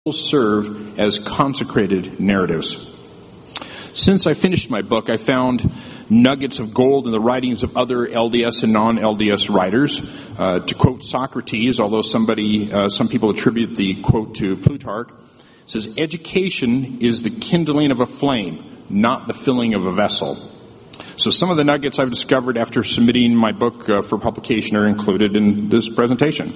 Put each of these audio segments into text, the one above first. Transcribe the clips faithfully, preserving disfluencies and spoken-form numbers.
serve as consecrated narratives. Since I finished my book, I found nuggets of gold in the writings of other L D S and non-L D S writers. Uh, to quote Socrates, although somebody, uh, some people attribute the quote to Plutarch, it says, "Education is the kindling of a flame, not the filling of a vessel." So some of the nuggets I've discovered after submitting my book uh, for publication are included in this presentation.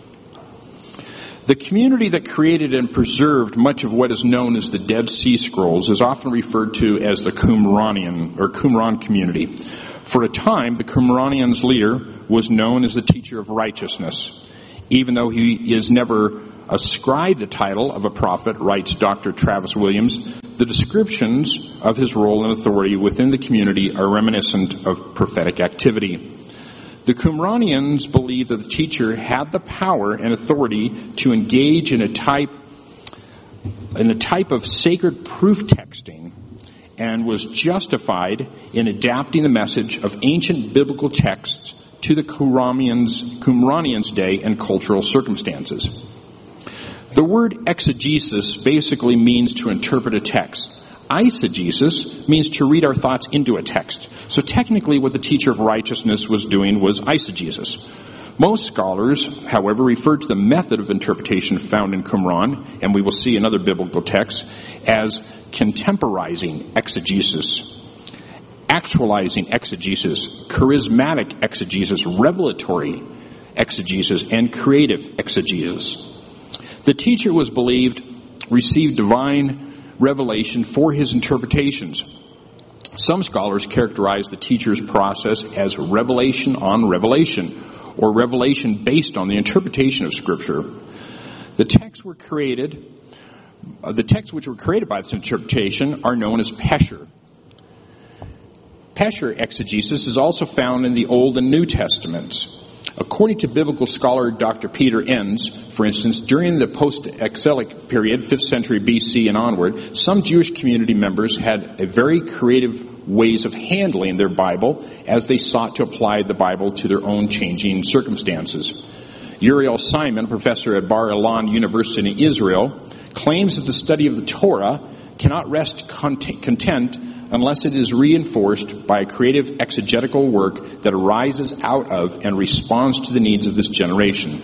The community that created and preserved much of what is known as the Dead Sea Scrolls is often referred to as the Qumranian or Qumran community. For a time, the Qumranian's leader was known as the teacher of righteousness. Even though he is never ascribed the title of a prophet, writes Doctor Travis Williams, the descriptions of his role and authority within the community are reminiscent of prophetic activity. The Qumranians believed that the teacher had the power and authority to engage in a type in a type of sacred proof texting and was justified in adapting the message of ancient biblical texts to the Qumranians' Qumranians' day and cultural circumstances. The word exegesis basically means to interpret a text. Eisegesis means to read our thoughts into a text. So technically what the teacher of righteousness was doing was eisegesis. Most scholars, however, refer to the method of interpretation found in Qumran, and we will see in other biblical texts, as contemporizing exegesis, actualizing exegesis, charismatic exegesis, revelatory exegesis, and creative exegesis. The teacher was believed received divine revelation for his interpretations. Some scholars characterize the teacher's process as revelation on revelation, or revelation based on the interpretation of Scripture. The texts were created, uh, the texts which were created by this interpretation are known as Pesher. Pesher exegesis is also found in the Old and New Testaments. According to biblical scholar Doctor Peter Enns, for instance, during the post-exilic period, fifth century B C and onward, some Jewish community members had a very creative ways of handling their Bible as they sought to apply the Bible to their own changing circumstances. Uriel Simon, a professor at Bar Ilan University in Israel, claims that the study of the Torah cannot rest content unless it is reinforced by a creative exegetical work that arises out of and responds to the needs of this generation.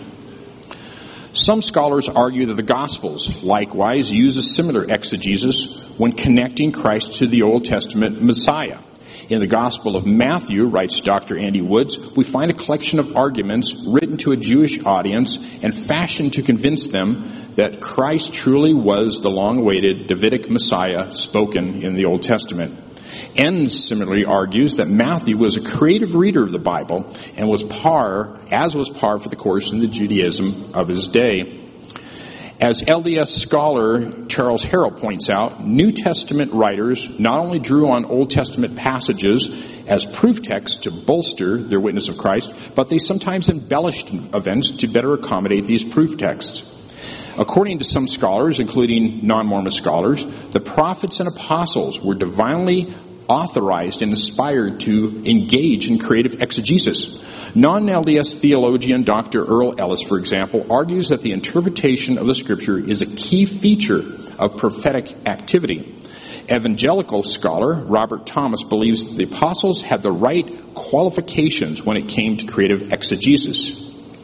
Some scholars argue that the Gospels, likewise, use a similar exegesis when connecting Christ to the Old Testament Messiah. In the Gospel of Matthew, writes Doctor Andy Woods, we find a collection of arguments written to a Jewish audience and fashioned to convince them that Christ truly was the long-awaited Davidic Messiah spoken in the Old Testament. Enns similarly argues that Matthew was a creative reader of the Bible and was par, as was par for the course in the Judaism of his day. As L D S scholar Charles Harrell points out, New Testament writers not only drew on Old Testament passages as proof texts to bolster their witness of Christ, but they sometimes embellished events to better accommodate these proof texts. According to some scholars, including non-Mormon scholars, the prophets and apostles were divinely authorized and inspired to engage in creative exegesis. Non-L D S theologian Doctor Earl Ellis, for example, argues that the interpretation of the Scripture is a key feature of prophetic activity. Evangelical scholar Robert Thomas believes that the apostles had the right qualifications when it came to creative exegesis.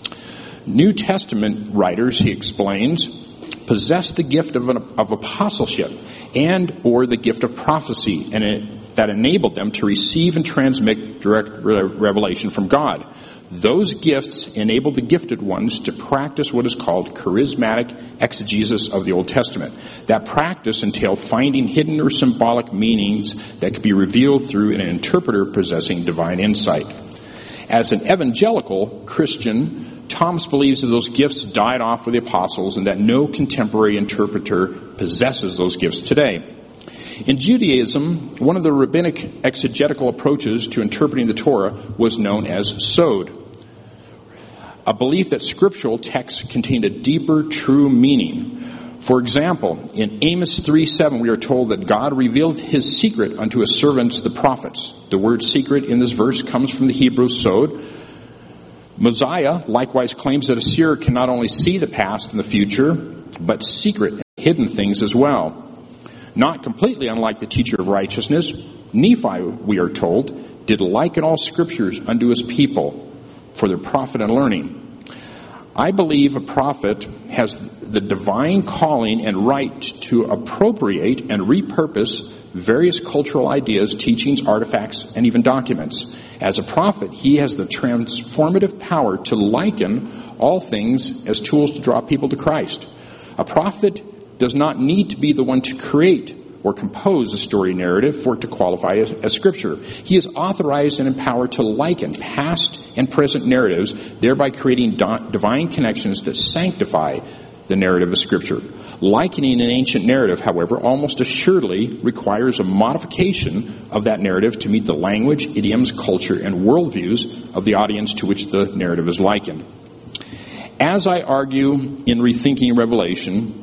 New Testament writers, he explains, possess the gift of, an, of apostleship and or the gift of prophecy, and it, that enabled them to receive and transmit direct re- revelation from God. Those gifts enabled the gifted ones to practice what is called charismatic exegesis of the Old Testament. That practice entailed finding hidden or symbolic meanings that could be revealed through an interpreter possessing divine insight. As an evangelical Christian, Thomas believes that those gifts died off with the apostles and that no contemporary interpreter possesses those gifts today. In Judaism, one of the rabbinic exegetical approaches to interpreting the Torah was known as sod, a belief that scriptural texts contained a deeper, true meaning. For example, in Amos three seven, we are told that God revealed his secret unto his servants, the prophets. The word secret in this verse comes from the Hebrew sod. Mosiah likewise claims that a seer can not only see the past and the future, but secret hidden things as well. Not completely unlike the teacher of righteousness, Nephi, we are told, did liken all scriptures unto his people for their profit and learning. I believe a prophet has the divine calling and right to appropriate and repurpose various cultural ideas, teachings, artifacts, and even documents. As a prophet, he has the transformative power to liken all things as tools to draw people to Christ. A prophet does not need to be the one to create or compose a story narrative for it to qualify as, as Scripture. He is authorized and empowered to liken past and present narratives, thereby creating do- divine connections that sanctify the narrative of Scripture. Likening an ancient narrative, however, almost assuredly requires a modification of that narrative to meet the language, idioms, culture, and worldviews of the audience to which the narrative is likened. As I argue in Rethinking Revelation,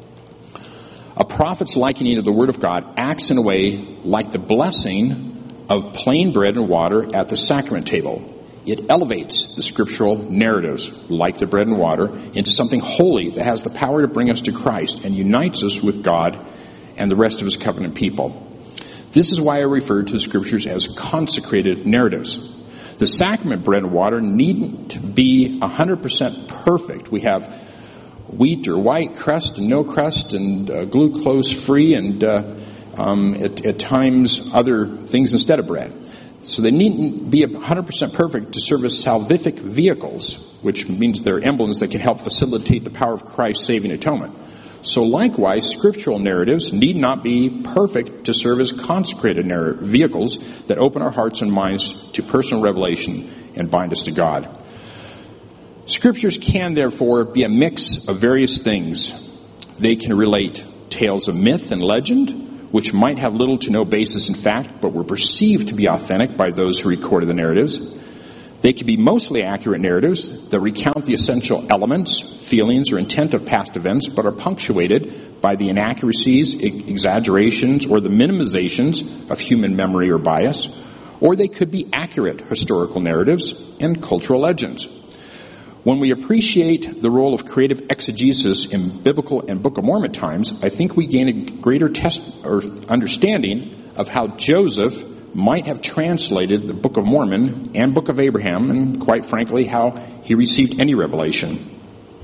a prophet's likening of the Word of God acts in a way like the blessing of plain bread and water at the sacrament table. It elevates the scriptural narratives, like the bread and water, into something holy that has the power to bring us to Christ and unites us with God and the rest of His covenant people. This is why I refer to the scriptures as consecrated narratives. The sacrament bread and water needn't be one hundred percent perfect. We have wheat or white crust and no crust and uh, glucose-free and uh, um, at, at times other things instead of bread. So they needn't be one hundred percent perfect to serve as salvific vehicles, which means they're emblems that can help facilitate the power of Christ's saving atonement. So likewise, scriptural narratives need not be perfect to serve as consecrated narr- vehicles that open our hearts and minds to personal revelation and bind us to God. Scriptures can, therefore, be a mix of various things. They can relate tales of myth and legend, which might have little to no basis in fact, but were perceived to be authentic by those who recorded the narratives. They can be mostly accurate narratives that recount the essential elements, feelings, or intent of past events, but are punctuated by the inaccuracies, exaggerations, or the minimizations of human memory or bias. Or they could be accurate historical narratives and cultural legends. When we appreciate the role of creative exegesis in biblical and Book of Mormon times, I think we gain a greater test or understanding of how Joseph might have translated the Book of Mormon and Book of Abraham, and quite frankly, how he received any revelation.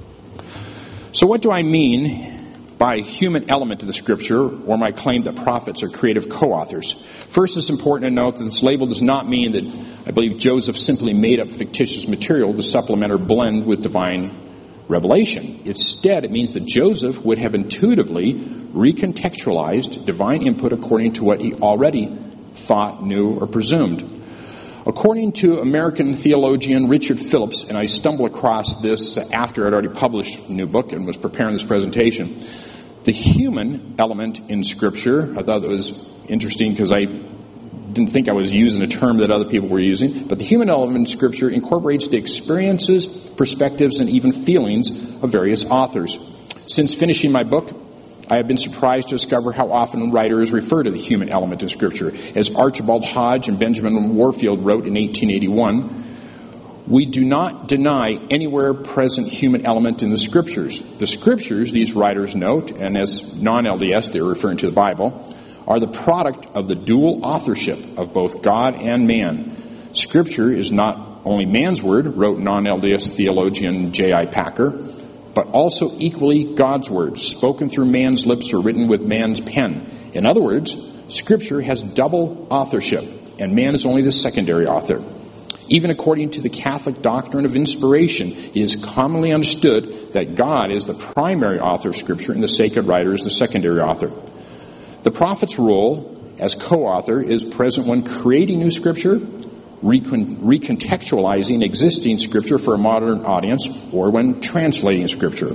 So what do I mean by human element to the Scripture, or my claim that prophets are creative co-authors? First, it's important to note that this label does not mean that I believe Joseph simply made up fictitious material to supplement or blend with divine revelation. Instead, it means that Joseph would have intuitively recontextualized divine input according to what he already thought, knew, or presumed. According to American theologian Richard Phillips, and I stumbled across this after I'd already published a new book and was preparing this presentation, the human element in Scripture, I thought it was interesting because I didn't think I was using a term that other people were using, but the human element in Scripture incorporates the experiences, perspectives, and even feelings of various authors. Since finishing my book, I have been surprised to discover how often writers refer to the human element in Scripture. As Archibald Hodge and Benjamin Warfield wrote in eighteen eighty-one, "We do not deny anywhere present human element in the Scriptures. The Scriptures," these writers note, and as non-L D S they're referring to the Bible, "are the product of the dual authorship of both God and man. Scripture is not only man's word," wrote non-L D S theologian J I Packer, "but also equally God's word, spoken through man's lips or written with man's pen. In other words, Scripture has double authorship, and man is only the secondary author. Even according to the Catholic doctrine of inspiration, it is commonly understood that God is the primary author of Scripture and the sacred writer is the secondary author. The prophet's role as co-author is present when creating new Scripture, recon- recontextualizing existing Scripture for a modern audience, or when translating Scripture.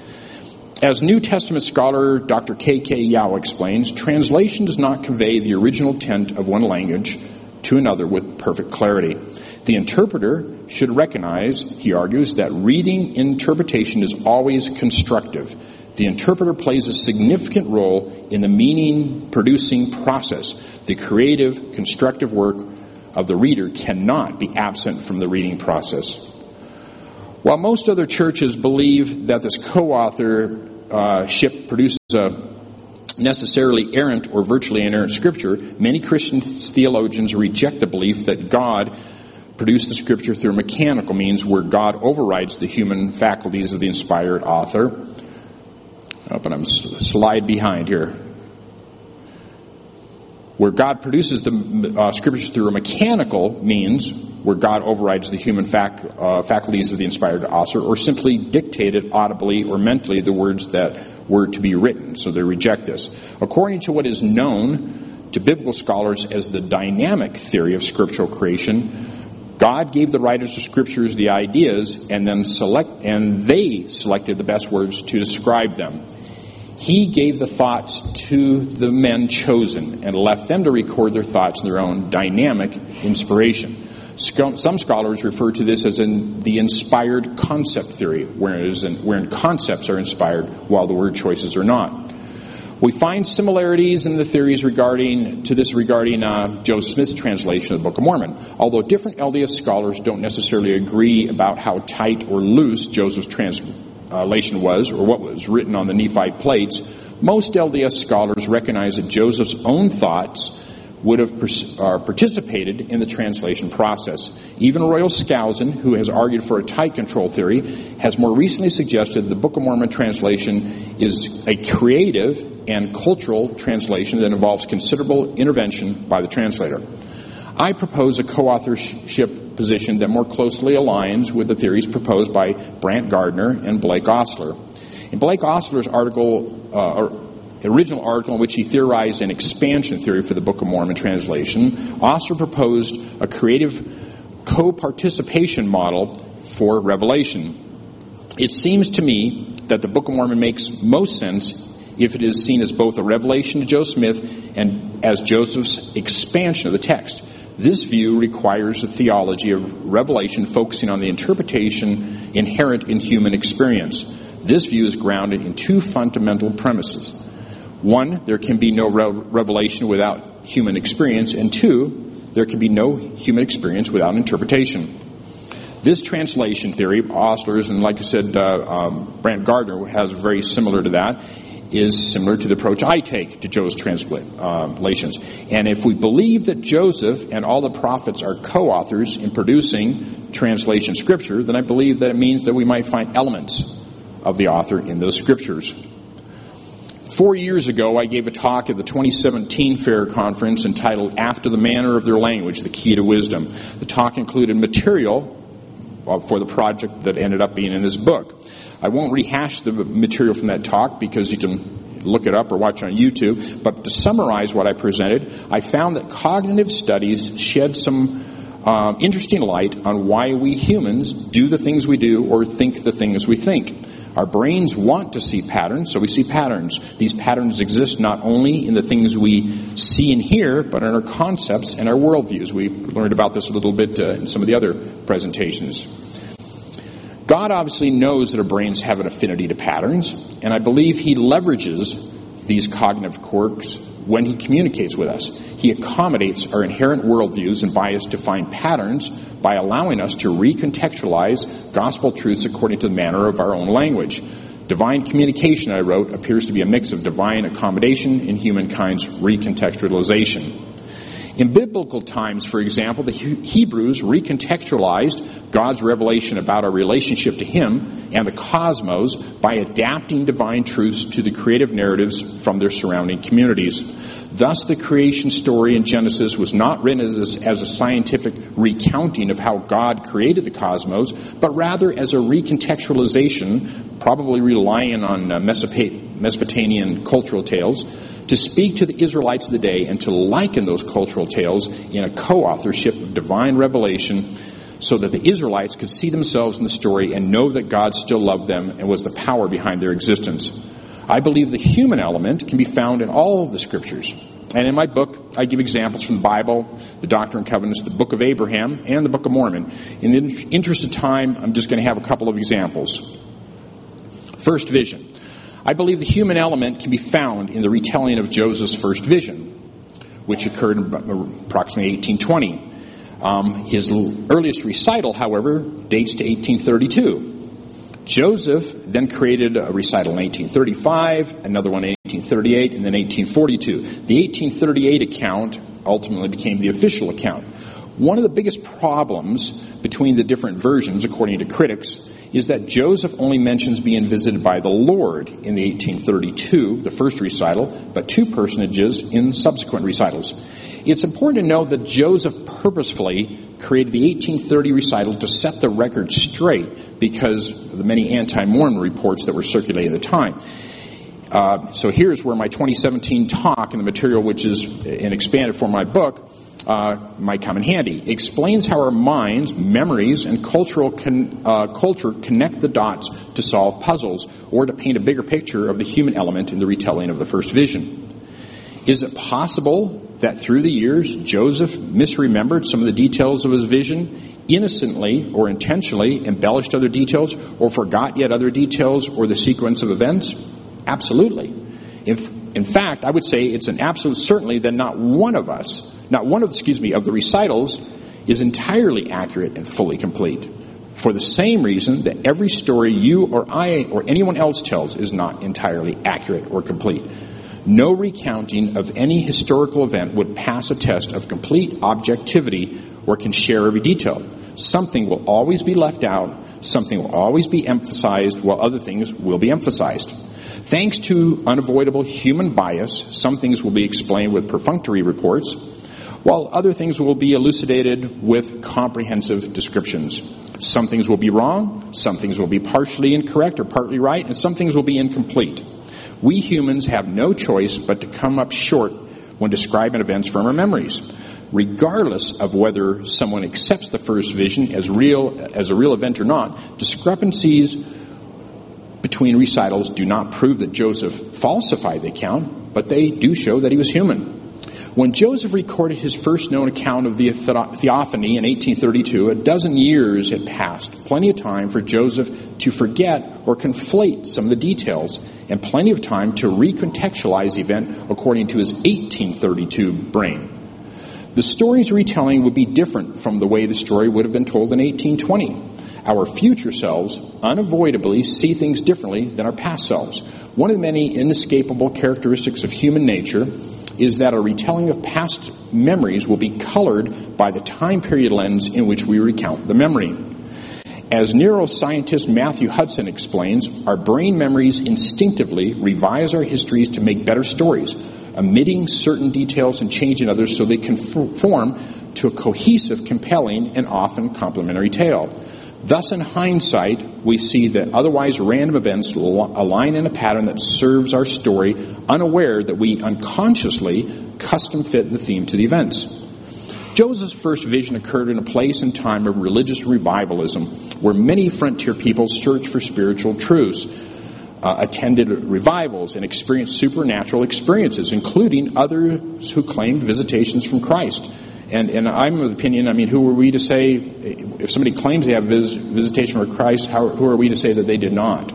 As New Testament scholar Doctor K K Yao explains, translation does not convey the original intent of one language to another with perfect clarity. The interpreter should recognize, he argues, that reading interpretation is always constructive. The interpreter plays a significant role in the meaning-producing process. The creative, constructive work of the reader cannot be absent from the reading process. While most other churches believe that this co-author scholarship produces a necessarily errant or virtually inerrant scripture, many Christian theologians reject the belief that God produced the scripture through mechanical means where God overrides the human faculties of the inspired author. Oh, but I'm slide behind here. Where God produces the uh, scriptures through a mechanical means, where God overrides the human fac- uh, faculties of the inspired author, or simply dictated audibly or mentally the words that were to be written. So they reject this. According to what is known to biblical scholars as the dynamic theory of scriptural creation, God gave the writers of scriptures the ideas, and then select, and they selected the best words to describe them. He gave the thoughts to the men chosen and left them to record their thoughts in their own dynamic inspiration. Some scholars refer to this as in the inspired concept theory, wherein concepts are inspired while the word choices are not. We find similarities in the theories regarding to this regarding uh, Joseph Smith's translation of the Book of Mormon. Although different L D S scholars don't necessarily agree about how tight or loose Joseph's translation was, or what was written on the Nephite plates, most L D S scholars recognize that Joseph's own thoughts would have uh, participated in the translation process. Even Royal Skousen, who has argued for a tight control theory, has more recently suggested the Book of Mormon translation is a creative and cultural translation that involves considerable intervention by the translator. I propose a co-authorship position that more closely aligns with the theories proposed by Brant Gardner and Blake Ostler. In Blake Ostler's article, uh, or original article in which he theorized an expansion theory for the Book of Mormon translation, Ostler proposed a creative co-participation model for revelation. It seems to me that the Book of Mormon makes most sense if it is seen as both a revelation to Joseph Smith and as Joseph's expansion of the text. This view requires a theology of revelation focusing on the interpretation inherent in human experience. This view is grounded in two fundamental premises. One, there can be no re- revelation without human experience, and two, there can be no human experience without interpretation. This translation theory, Ostler's, and like I said, uh, um, Brant Gardner has very similar to that, is similar to the approach I take to Joseph's translations. And if we believe that Joseph and all the prophets are co-authors in producing translation scripture, then I believe that it means that we might find elements of the author in those scriptures. Four years ago, I gave a talk at the twenty seventeen Fair Conference entitled After the Manner of Their Language, The Key to Wisdom. The talk included material for the project that ended up being in this book. I won't rehash the material from that talk because you can look it up or watch on YouTube, but to summarize what I presented, I found that cognitive studies shed some um, interesting light on why we humans do the things we do or think the things we think. Our brains want to see patterns, so we see patterns. These patterns exist not only in the things we see and hear, but in our concepts and our worldviews. We learned about this a little bit uh, in some of the other presentations. God obviously knows that our brains have an affinity to patterns, and I believe He leverages these cognitive quirks when He communicates with us. He accommodates our inherent worldviews and bias to find patterns by allowing us to recontextualize gospel truths according to the manner of our own language. Divine communication, I wrote, appears to be a mix of divine accommodation and humankind's recontextualization. In biblical times, for example, the Hebrews recontextualized God's revelation about our relationship to Him and the cosmos by adapting divine truths to the creative narratives from their surrounding communities. Thus, the creation story in Genesis was not written as, as a scientific recounting of how God created the cosmos, but rather as a recontextualization, probably relying on uh, Mesopotamian cultural tales, to speak to the Israelites of the day and to liken those cultural tales in a co-authorship of divine revelation so that the Israelites could see themselves in the story and know that God still loved them and was the power behind their existence. I believe the human element can be found in all of the scriptures. And in my book, I give examples from the Bible, the Doctrine and Covenants, the Book of Abraham, and the Book of Mormon. In the interest of time, I'm just going to have a couple of examples. First vision. I believe the human element can be found in the retelling of Joseph's first vision, which occurred in approximately eighteen twenty. Um, his earliest recital, however, dates to eighteen thirty-two. Joseph then created a recital in eighteen thirty-five, another one in eighteen thirty-eight, and then eighteen forty-two. The eighteen thirty-eight account ultimately became the official account. One of the biggest problems between the different versions, according to critics, is that Joseph only mentions being visited by the Lord in the eighteen thirty-two, the first recital, but two personages in subsequent recitals. It's important to note that Joseph purposefully created the eighteen thirty recital to set the record straight because of the many anti-Mormon reports that were circulating at the time. Uh, so here's where my twenty seventeen talk and the material which is in expanded for my book uh, might come in handy. It explains how our minds, memories, and cultural con- uh, culture connect the dots to solve puzzles or to paint a bigger picture of the human element in the retelling of the first vision. Is it possible that through the years Joseph misremembered some of the details of his vision, innocently or intentionally embellished other details, or forgot yet other details or the sequence of events? Absolutely. In, in fact, I would say it's an absolute certainty that not one of us, not one of, excuse me, of the recitals is entirely accurate and fully complete. For the same reason that every story you or I or anyone else tells is not entirely accurate or complete. No recounting of any historical event would pass a test of complete objectivity or can share every detail. Something will always be left out, something will always be emphasized, while other things will be emphasized. Thanks to unavoidable human bias, some things will be explained with perfunctory reports, while other things will be elucidated with comprehensive descriptions. Some things will be wrong, some things will be partially incorrect or partly right, and some things will be incomplete. We humans have no choice but to come up short when describing events from our memories. Regardless of whether someone accepts the first vision as real, as a real event or not, discrepancies between recitals do not prove that Joseph falsified the account, but they do show that he was human. When Joseph recorded his first known account of the theophany in eighteen thirty-two, a dozen years had passed, plenty of time for Joseph to forget or conflate some of the details, and plenty of time to recontextualize the event according to his eighteen thirty-two brain. The story's retelling would be different from the way the story would have been told in eighteen twenty. Our future selves unavoidably see things differently than our past selves. One of the many inescapable characteristics of human nature is that a retelling of past memories will be colored by the time period lens in which we recount the memory. As neuroscientist Matthew Hudson explains, our brain memories instinctively revise our histories to make better stories, omitting certain details and changing others so they conform to a cohesive, compelling, and often complementary tale. Thus, in hindsight, we see that otherwise random events align in a pattern that serves our story, unaware that we unconsciously custom fit the theme to the events. Joseph's first vision occurred in a place and time of religious revivalism, where many frontier people searched for spiritual truths, uh, attended revivals, and experienced supernatural experiences, including others who claimed visitations from Christ. And, and I'm of the opinion, I mean, who are we to say, if somebody claims they have vis, visitation from Christ, how, who are we to say that they did not?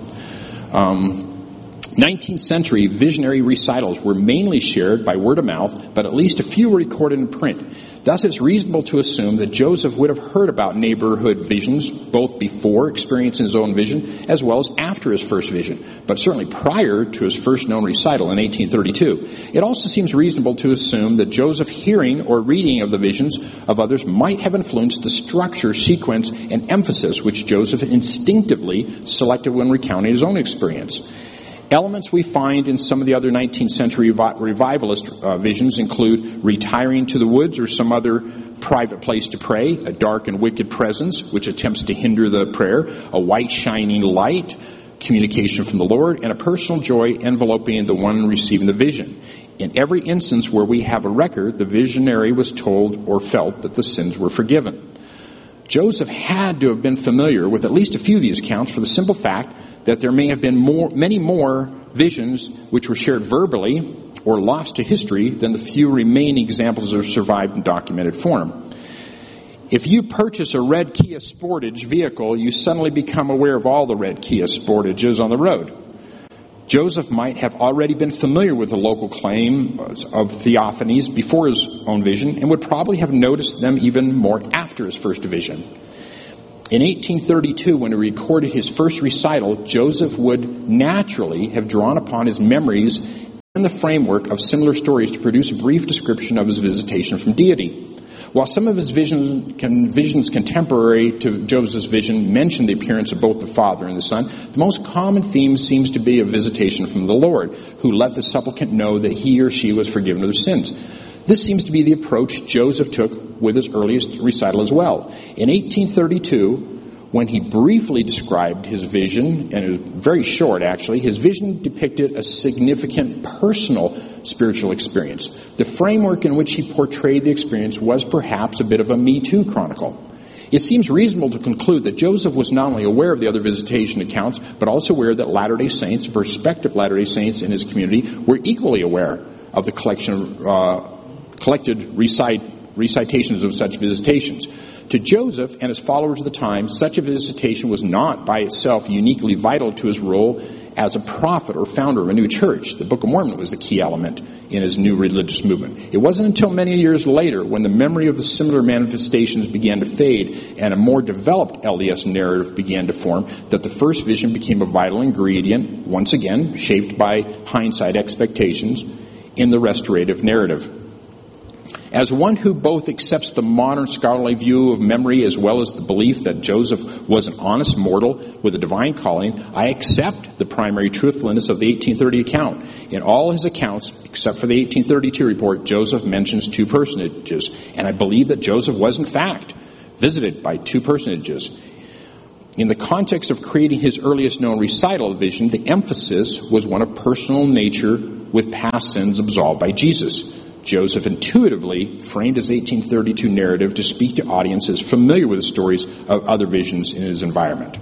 Um, nineteenth century visionary recitals were mainly shared by word of mouth, but at least a few were recorded in print. Thus, it's reasonable to assume that Joseph would have heard about neighborhood visions both before experiencing his own vision as well as after his first vision, but certainly prior to his first known recital in eighteen thirty-two. It also seems reasonable to assume that Joseph hearing or reading of the visions of others might have influenced the structure, sequence, and emphasis which Joseph instinctively selected when recounting his own experience. Elements we find in some of the other nineteenth century revivalist uh, visions include retiring to the woods or some other private place to pray, a dark and wicked presence which attempts to hinder the prayer, a white shining light, communication from the Lord, and a personal joy enveloping the one receiving the vision. In every instance where we have a record, the visionary was told or felt that the sins were forgiven. Joseph had to have been familiar with at least a few of these accounts for the simple fact that there may have been more, many more visions which were shared verbally or lost to history than the few remaining examples that have survived in documented form. If you purchase a red Kia Sportage vehicle, you suddenly become aware of all the red Kia Sportages on the road. Joseph might have already been familiar with the local claim of theophanies before his own vision and would probably have noticed them even more after his first vision. In eighteen thirty-two, when he recorded his first recital, Joseph would naturally have drawn upon his memories and the framework of similar stories to produce a brief description of his visitation from deity. While some of his visions, visions contemporary to Joseph's vision mention the appearance of both the Father and the Son, the most common theme seems to be a visitation from the Lord, who let the supplicant know that he or she was forgiven of their sins. This seems to be the approach Joseph took with his earliest recital as well. In eighteen thirty-two, when he briefly described his vision, and it was very short actually, his vision depicted a significant personal spiritual experience. The framework in which he portrayed the experience was perhaps a bit of a Me Too chronicle. It seems reasonable to conclude that Joseph was not only aware of the other visitation accounts, but also aware that Latter-day Saints, prospective Latter-day Saints in his community, were equally aware of the collection of uh, collected recite, recitations of such visitations. To Joseph and his followers at the time, such a visitation was not by itself uniquely vital to his role as a prophet or founder of a new church. The Book of Mormon was the key element in his new religious movement. It wasn't until many years later, when the memory of the similar manifestations began to fade and a more developed L D S narrative began to form, that the first vision became a vital ingredient, once again shaped by hindsight expectations, in the restorative narrative. As one who both accepts the modern scholarly view of memory as well as the belief that Joseph was an honest mortal with a divine calling, I accept the primary truthfulness of the eighteen thirty account. In all his accounts, except for the eighteen thirty-two report, Joseph mentions two personages, and I believe that Joseph was in fact visited by two personages. In the context of creating his earliest known recital of vision, the emphasis was one of personal nature with past sins absolved by Jesus. Joseph intuitively framed his eighteen thirty-two narrative to speak to audiences familiar with the stories of other visions in his environment.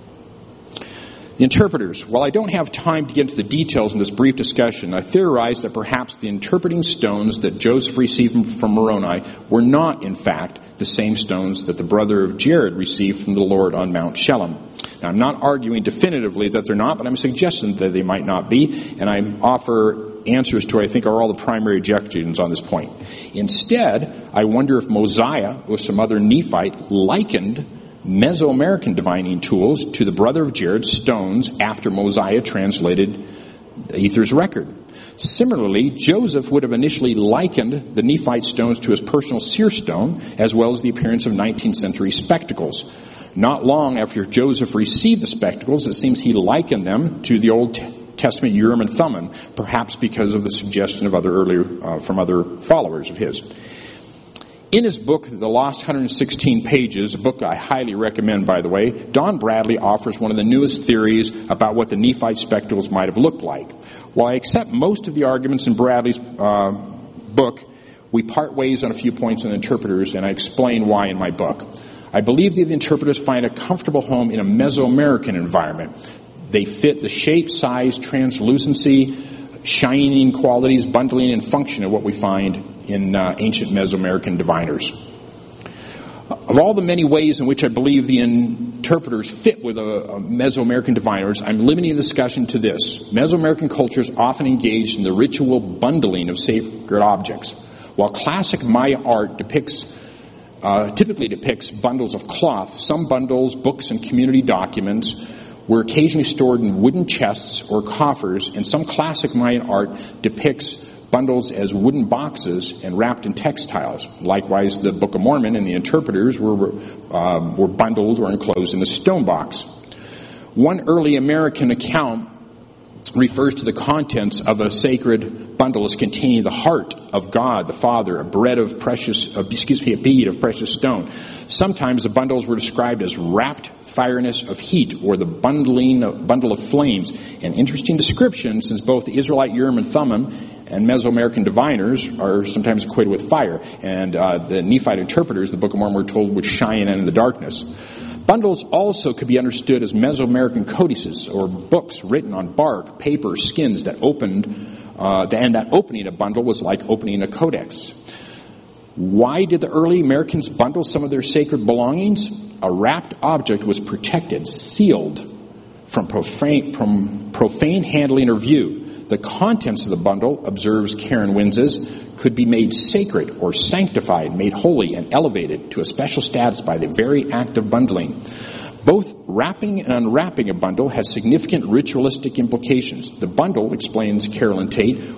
The interpreters. While I don't have time to get into the details in this brief discussion, I theorize that perhaps the interpreting stones that Joseph received from Moroni were not, in fact, the same stones that the brother of Jared received from the Lord on Mount Shelem. Now, I'm not arguing definitively that they're not, but I'm suggesting that they might not be, and I offer answers to what I think are all the primary objections on this point. Instead, I wonder if Mosiah or some other Nephite likened Mesoamerican divining tools to the brother of Jared's stones after Mosiah translated Ether's record. Similarly, Joseph would have initially likened the Nephite stones to his personal seer stone, as well as the appearance of nineteenth century spectacles. Not long after Joseph received the spectacles, it seems he likened them to the Old Testament Urim and Thummim, perhaps because of the suggestion of other earlier uh, from other followers of his. In his book, The Lost one hundred sixteen Pages, a book I highly recommend, by the way, Don Bradley offers one of the newest theories about what the Nephite spectacles might have looked like. While I accept most of the arguments in Bradley's uh, book, we part ways on a few points on interpreters, and I explain why in my book. I believe that the interpreters find a comfortable home in a Mesoamerican environment. They fit the shape, size, translucency, shining qualities, bundling, and function of what we find in uh, ancient Mesoamerican diviners. Of all the many ways in which I believe the interpreters fit with a, a Mesoamerican diviners, I'm limiting the discussion to this. Mesoamerican cultures often engaged in the ritual bundling of sacred objects. While classic Maya art depicts uh, typically depicts bundles of cloth, some bundles, books, and community documents were occasionally stored in wooden chests or coffers, and some classic Mayan art depicts bundles as wooden boxes and wrapped in textiles. Likewise, the Book of Mormon and the interpreters were um, were bundled or enclosed in a stone box. One early American account refers to the contents of a sacred bundle as containing the heart of God, the Father, a bread of precious, uh, excuse me, a bead of precious stone. Sometimes the bundles were described as wrapped fireness of heat, or the bundling of, bundle of flames. An interesting description, since both the Israelite Urim and Thummim and Mesoamerican diviners are sometimes equated with fire, and uh, the Nephite interpreters, the Book of Mormon, we're told, would shine in the darkness. Bundles also could be understood as Mesoamerican codices, or books written on bark, paper, skins that opened, uh, and that opening a bundle was like opening a codex. Why did the early Americans bundle some of their sacred belongings? A wrapped object was protected, sealed from profane, from profane handling or view. The contents of the bundle, observes Karen Winses, could be made sacred or sanctified, made holy and elevated to a special status by the very act of bundling. Both wrapping and unwrapping a bundle has significant ritualistic implications. The bundle, explains Carolyn Tate,